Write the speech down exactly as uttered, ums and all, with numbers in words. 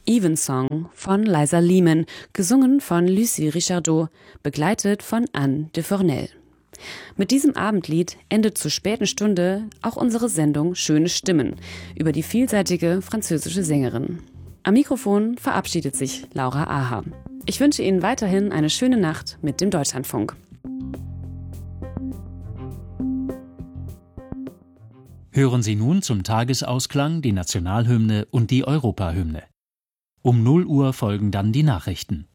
Evensong von Liza Lehman, gesungen von Lucie Richardot, begleitet von Anne de Fornel. Mit diesem Abendlied endet zur späten Stunde auch unsere Sendung Schöne Stimmen über die vielseitige französische Sängerin. Am Mikrofon verabschiedet sich Laura Aha. Ich wünsche Ihnen weiterhin eine schöne Nacht mit dem Deutschlandfunk. Hören Sie nun zum Tagesausklang die Nationalhymne und die Europahymne. Um null Uhr folgen dann die Nachrichten.